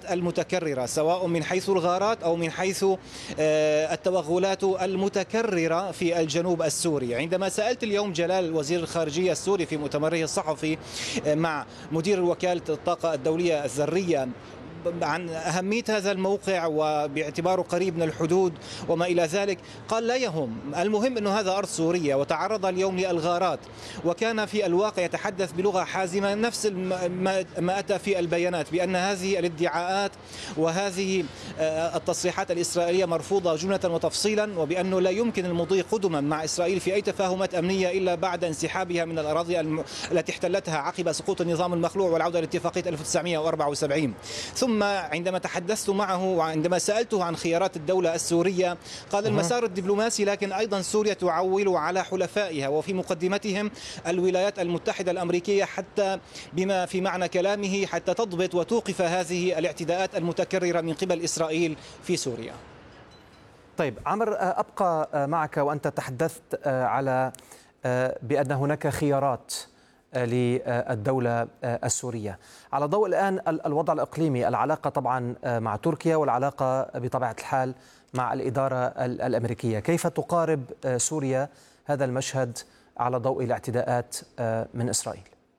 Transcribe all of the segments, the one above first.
الاعتداءات المتكررة، سواء من حيث الغارات أو من حيث التوغلات المتكررة في الجنوب السوري. عندما سألت اليوم جلال وزير الخارجية السوري في مؤتمره الصحفي مع مدير وكالة الطاقة الدولية الذرية عن أهمية هذا الموقع وباعتباره قريب من الحدود وما إلى ذلك، قال لا يهم، المهم أنه هذا أرض سورية وتعرض اليوم للغارات. وكان في الواقع يتحدث بلغة حازمة، نفس ما أتى في البيانات بأن هذه الادعاءات وهذه التصريحات الإسرائيلية مرفوضة جملة وتفصيلا، وبأنه لا يمكن المضي قدما مع إسرائيل في أي تفاهمات أمنية إلا بعد انسحابها من الأراضي التي احتلتها عقب سقوط النظام المخلوع والعودة لاتفاقية 1974. ثم عندما تحدثت معه وعندما سألته عن خيارات الدولة السورية قال المسار الدبلوماسي، لكن أيضا سوريا تعول على حلفائها وفي مقدمتهم الولايات المتحدة الأمريكية، حتى بما في معنى كلامه حتى تضبط وتوقف هذه الاعتداءات المتكررة من قبل إسرائيل في سوريا. طيب عمر، أبقى معك وأنت تحدثت على بأن هناك خيارات للدولة السورية. على ضوء الآن الوضع الإقليمي، العلاقة طبعا مع تركيا والعلاقة بطبيعة الحال مع الإدارة الأمريكية، كيف تقارب سوريا هذا المشهد على ضوء الاعتداءات من إسرائيل؟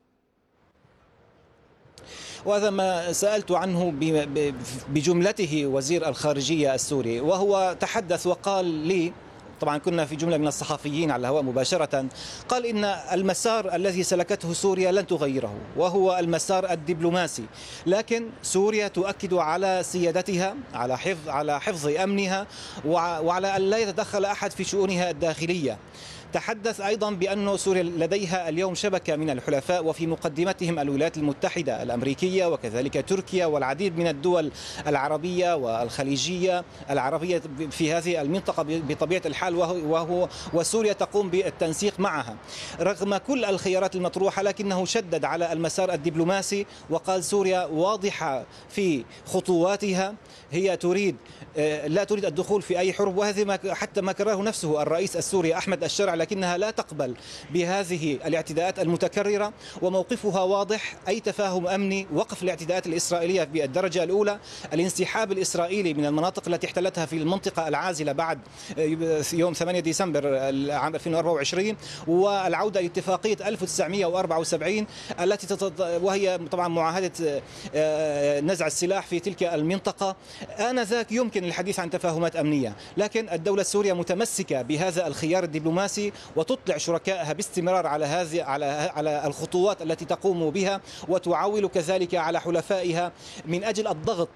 وهذا ما سألت عنه بجملته وزير الخارجية السوري، وهو تحدث وقال لي، طبعا كنا في جملة من الصحفيين على الهواء مباشرة، قال إن المسار الذي سلكته سوريا لن تغيره، وهو المسار الدبلوماسي، لكن سوريا تؤكد على سيادتها، على حفظ أمنها، وعلى أن لا يتدخل أحد في شؤونها الداخلية. تحدث أيضا بأن سوريا لديها اليوم شبكة من الحلفاء وفي مقدمتهم الولايات المتحدة الأمريكية وكذلك تركيا والعديد من الدول العربية والخليجية العربية في هذه المنطقة بطبيعة الحال، وسوريا تقوم بالتنسيق معها رغم كل الخيارات المطروحة، لكنه شدد على المسار الدبلوماسي وقال سوريا واضحة في خطواتها، هي لا تريد الدخول في أي حرب، وهذا حتى ما كرره نفسه الرئيس السوري أحمد الشرع، لكنها لا تقبل بهذه الاعتداءات المتكررة، وموقفها واضح: أي تفاهم أمني، وقف الاعتداءات الإسرائيلية بالدرجة الأولى، الانسحاب الإسرائيلي من المناطق التي احتلتها في المنطقة العازلة بعد يوم 8 ديسمبر عام 2024، والعودة لاتفاقية 1974 وهي طبعا معاهدة نزع السلاح في تلك المنطقة. آنذاك يمكن الحديث عن تفاهمات أمنية، لكن الدولة السورية متمسكة بهذا الخيار الدبلوماسي وتطلع شركائها باستمرار على الخطوات التي تقوم بها، وتعول كذلك على حلفائها من أجل الضغط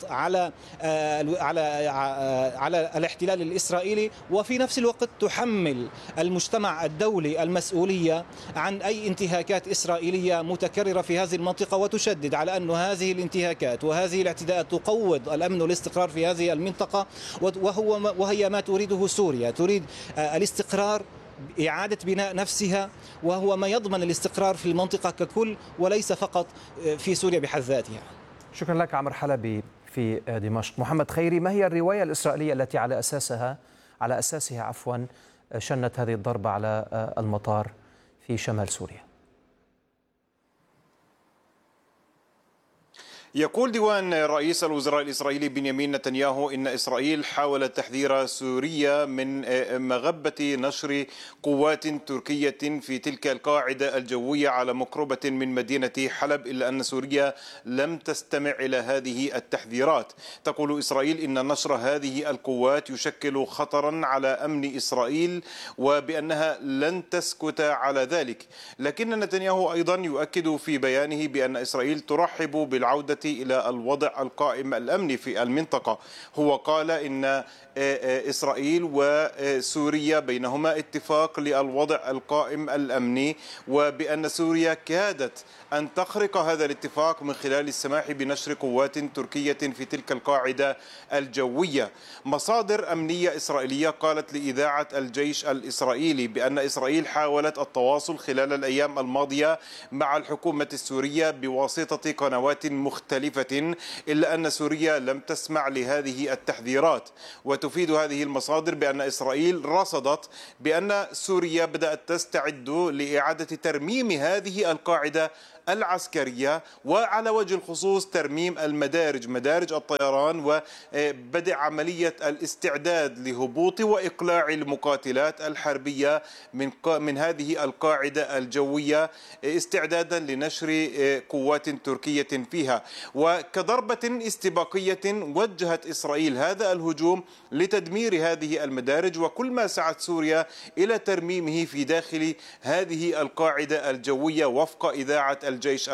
على الاحتلال الإسرائيلي، وفي نفس الوقت تحمل المجتمع الدولي المسؤولية عن أي انتهاكات إسرائيلية متكررة في هذه المنطقة، وتشدد على أن هذه الانتهاكات وهذه الاعتداءات تقوض الأمن والاستقرار في هذه المنطقة، وهي ما تريده سوريا، تريد الاستقرار، إعادة بناء نفسها، وهو ما يضمن الاستقرار في المنطقة ككل وليس فقط في سوريا بحد ذاتها. شكرا لك عمر حلبي في دمشق. محمد خيري، ما هي الرواية الإسرائيلية التي على أساسها شنت هذه الضربة على المطار في شمال سوريا؟ يقول ديوان رئيس الوزراء الإسرائيلي بنيامين نتنياهو إن إسرائيل حاولت تحذير سوريا من مغبة نشر قوات تركية في تلك القاعدة الجوية على مقربة من مدينة حلب، إلا أن سوريا لم تستمع إلى هذه التحذيرات. تقول إسرائيل إن نشر هذه القوات يشكل خطرا على أمن إسرائيل وبأنها لن تسكت على ذلك. لكن نتنياهو أيضا يؤكد في بيانه بأن إسرائيل ترحب بالعودة إلى الوضع القائم الأمني في المنطقة. هو قال إن إسرائيل وسوريا بينهما اتفاق للوضع القائم الأمني، وبأن سوريا كادت أن تخرق هذا الاتفاق من خلال السماح بنشر قوات تركية في تلك القاعدة الجوية. مصادر أمنية إسرائيلية قالت لإذاعة الجيش الإسرائيلي بأن إسرائيل حاولت التواصل خلال الأيام الماضية مع الحكومة السورية بواسطة قنوات مختلفة، إلا أن سوريا لم تسمع لهذه التحذيرات. وتفيد هذه المصادر بأن إسرائيل رصدت بأن سوريا بدأت تستعد لإعادة ترميم هذه القاعدة العسكرية، وعلى وجه الخصوص ترميم مدارج الطيران، وبدء عملية الاستعداد لهبوط وإقلاع المقاتلات الحربية من هذه القاعدة الجوية استعدادا لنشر قوات تركية فيها. وكضربة استباقية وجهت إسرائيل هذا الهجوم لتدمير هذه المدارج، وكل ما سعت سوريا إلى ترميمه في داخل هذه القاعدة الجوية وفق إذاعة الجيش